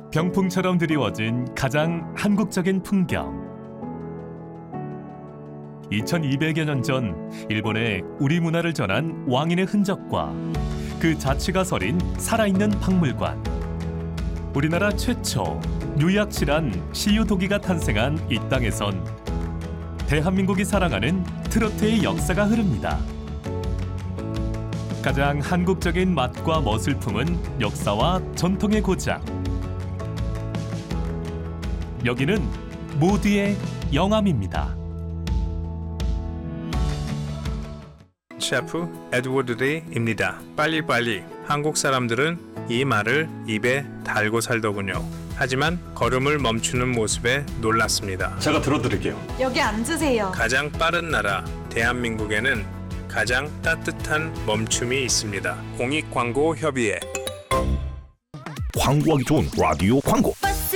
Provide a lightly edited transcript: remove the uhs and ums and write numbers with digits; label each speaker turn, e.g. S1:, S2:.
S1: 병풍처럼 드리워진 가장 한국적인 풍경. 2200여 년 전 일본에 우리 문화를 전한 왕인의 흔적과 그 자취가 서린 살아있는 박물관. 우리나라 최초 유약실한 시유도기가 탄생한 이 땅에선 대한민국이 사랑하는 트로트의 역사가 흐릅니다. 가장 한국적인 맛과 멋을 품은 역사와 전통의 고장. 여기는 모두의 영암입니다.
S2: 셰프 에드워드 레이입니다. 빨리빨리. 한국 사람들은 이 말을 입에 달고 살더군요. 하지만 걸음을 멈추는 모습에 놀랐습니다.
S3: 제가 들어드릴게요.
S4: 여기 앉으세요.
S2: 가장 빠른 나라 대한민국에는 가장 따뜻한 멈춤이 있습니다. 공익광고협의회.
S5: 광고하기 좋은 라디오 광고.
S4: 버스